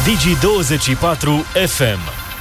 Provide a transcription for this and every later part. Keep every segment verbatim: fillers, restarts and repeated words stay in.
Digi douăzeci și patru F M.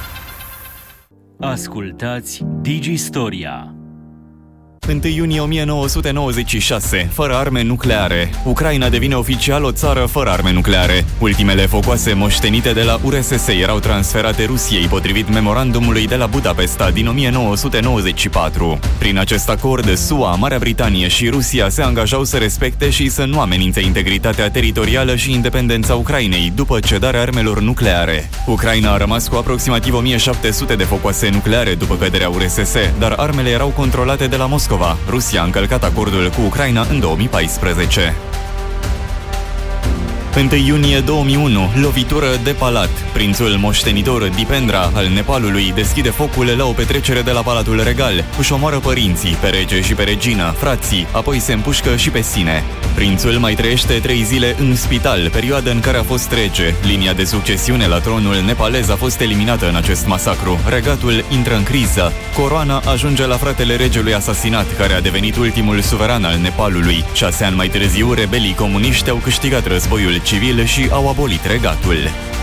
Ascultați Digistoria. întâi iunie o mie nouă sute nouăzeci și șase. Fără arme nucleare. Ucraina devine oficial o țară fără arme nucleare. Ultimele focoase moștenite de la U R S S erau transferate Rusiei, potrivit memorandumului de la Budapesta din o mie nouă sute nouăzeci și patru. Prin acest acord, S U A, Marea Britanie și Rusia se angajau să respecte și să nu amenințe integritatea teritorială și independența Ucrainei după cedarea armelor nucleare. Ucraina a rămas cu aproximativ o mie șapte sute de focoase nucleare după căderea U R S S, dar armele erau controlate de la Moscova. Rusia a încălcat acordul cu Ucraina în două mii paisprezece. întâi iunie două mii unu, lovitură de palat. Prințul moștenitor Dipendra al Nepalului deschide focul la o petrecere de la Palatul Regal. Își omoară părinții, pe rege și pe regină, frații, apoi se împușcă și pe sine. Prințul mai trăiește trei zile în spital, perioadă în care a fost rege. Linia de succesiune la tronul nepalez a fost eliminată în acest masacru. Regatul intră în criză. Coroana ajunge la fratele regelui asasinat, care a devenit ultimul suveran al Nepalului. Șase ani mai târziu, rebelii comuniști au câștigat războiul civil și au abolit regatul.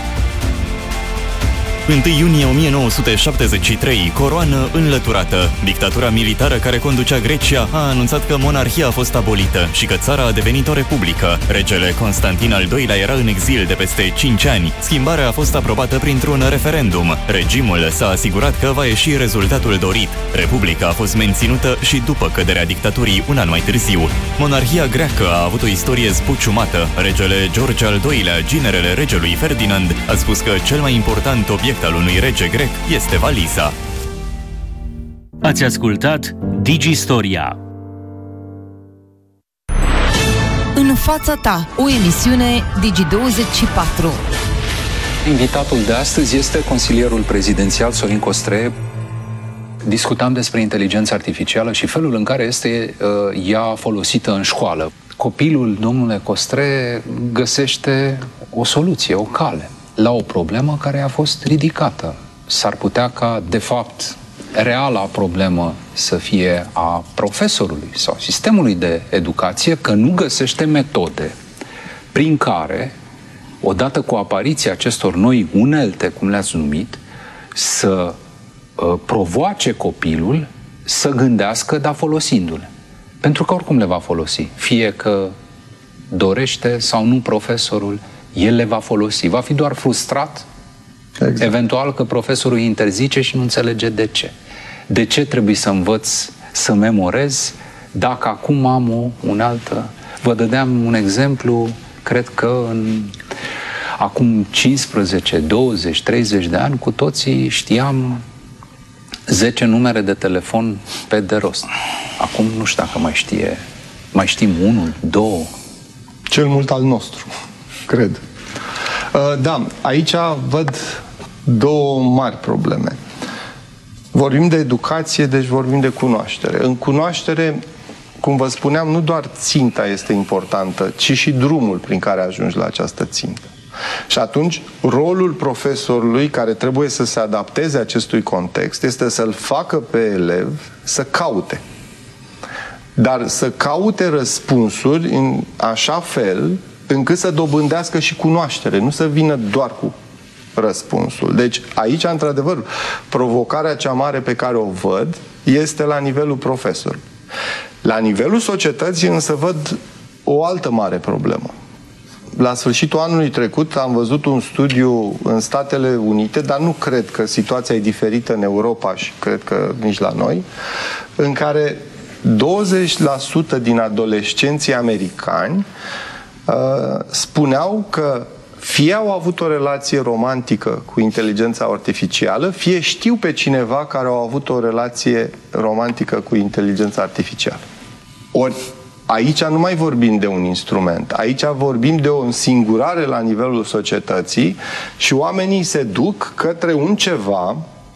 întâi iunie o mie nouă sute șaptezeci și trei, coroană înlăturată. Dictatura militară care conducea Grecia a anunțat că monarhia a fost abolită și că țara a devenit o republică. Regele Constantin al doilea era în exil de peste cinci ani. Schimbarea a fost aprobată printr-un referendum. Regimul s-a asigurat că va ieși rezultatul dorit. Republica a fost menținută și după căderea dictaturii un an mai târziu. Monarhia greacă a avut o istorie zbuciumată. Regele George al doilea, ginerele regelui Ferdinand, a spus că cel mai important obiect al unui rege grec este valiza. Ați ascultat Digistoria. În fața ta, o emisiune Digi douăzeci și patru. Invitatul de astăzi este consilierul prezidențial Sorin Costre. Discutam despre inteligența artificială și felul în care este uh, ea folosită în școală. Copilul, domnule Costre, găsește o soluție, o cale la o problemă care a fost ridicată. S-ar putea ca, de fapt, reala problemă să fie a profesorului sau sistemului de educație, că nu găsește metode prin care, odată cu apariția acestor noi unelte, cum le-ați numit, să uh, provoace copilul să gândească, dar folosindu-le. Pentru că oricum le va folosi. Fie că dorește sau nu profesorul, el le va folosi. Va fi doar frustrat, exact. Eventual că profesorul îi interzice și nu înțelege de ce. De ce trebuie să învăț să memorez dacă acum am o unealtă? Vă dădeam un exemplu, cred că în acum cincisprezece, douăzeci, treizeci de ani, cu toții știam zece numere de telefon pe de rost. Acum nu știu dacă mai știe, mai știm unul, două. Cel mult al nostru, cred. Da, aici văd două mari probleme. Vorbim de educație, deci vorbim de cunoaștere. În cunoaștere, cum vă spuneam, nu doar ținta este importantă, ci și drumul prin care ajungi la această țintă. Și atunci, rolul profesorului care trebuie să se adapteze acestui context este să-l facă pe elev să caute. Dar să caute răspunsuri în așa fel încât să dobândească și cunoaștere, nu să vină doar cu răspunsul. Deci aici, într-adevăr, provocarea cea mare pe care o văd este la nivelul profesorului. La nivelul societății însă văd o altă mare problemă. La sfârșitul anului trecut am văzut un studiu în Statele Unite, dar nu cred că situația e diferită în Europa și cred că nici la noi, în care douăzeci la sută din adolescenții americani uh, spuneau că fie au avut o relație romantică cu inteligența artificială, fie știu pe cineva care au avut o relație romantică cu inteligența artificială. Ori aici nu mai vorbim de un instrument, aici vorbim de o însingurare la nivelul societății și oamenii se duc către un ceva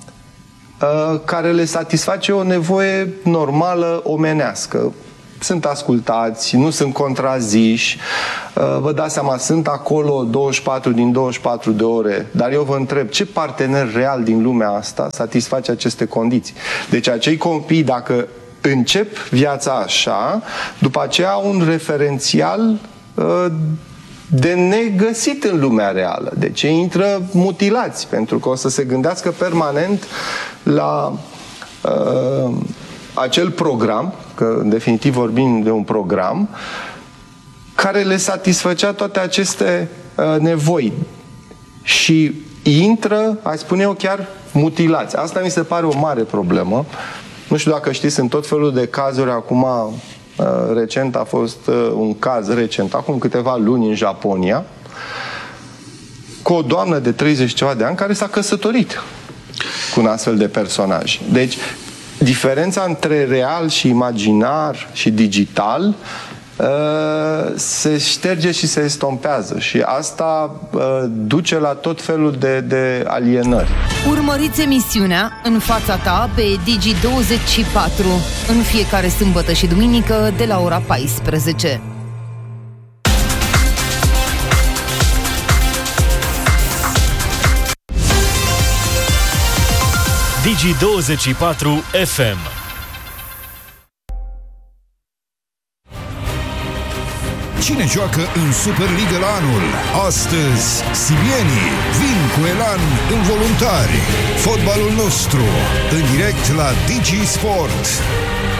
uh, care le satisface o nevoie normală omenească. Sunt ascultați, nu sunt contraziși, uh, vă dați seama, sunt acolo douăzeci și patru din douăzeci și patru de ore, dar eu vă întreb, ce partener real din lumea asta satisface aceste condiții? Deci acei copii, dacă încep viața așa, după aceea au un referențial uh, de negăsit în lumea reală. De ce intră mutilați? Pentru că o să se gândească permanent la uh, acel program, că în definitiv vorbim de un program, care le satisfăcea toate aceste uh, nevoi. Și intră, aș spune eu, chiar mutilați. Asta mi se pare o mare problemă. Nu știu dacă știți, sunt tot felul de cazuri. Acum, uh, recent a fost uh, un caz recent, acum câteva luni în Japonia, cu o doamnă de treizeci ceva de ani care s-a căsătorit cu un astfel de personaj. Deci, diferența între real și imaginar și digital se șterge și se estompează și asta duce la tot felul de, de alienări. Urmăriți emisiunea În fața ta pe Digi douăzeci și patru în fiecare sâmbătă și duminică de la ora paisprezece. Digi douăzeci și patru F M. Cine joacă în Superliga la anul? Astăzi, sibienii vin cu elan involuntari. Fotbalul nostru, în direct la Digi Sport.